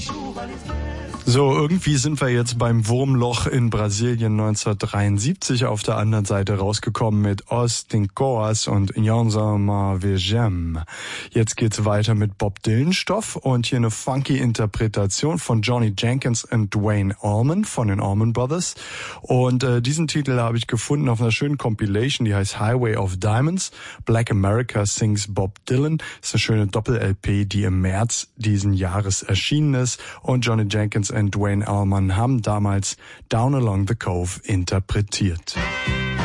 So, irgendwie sind wir jetzt beim Wurmloch in Brasilien 1973 auf der anderen Seite rausgekommen mit Os Tincoas und Yansama Vejem. Jetzt geht's weiter mit Bob Dylan Stoff und hier eine funky Interpretation von Johnny Jenkins und Duane Allman von den Allman Brothers. Und diesen Titel habe ich gefunden auf einer schönen Compilation, die heißt Highway of Diamonds. Black America Sings Bob Dylan. Das ist eine schöne Doppel-LP, die im März diesen Jahres erschienen ist. Und Johnny Jenkins und Duane Allman haben damals Down Along the Cove interpretiert.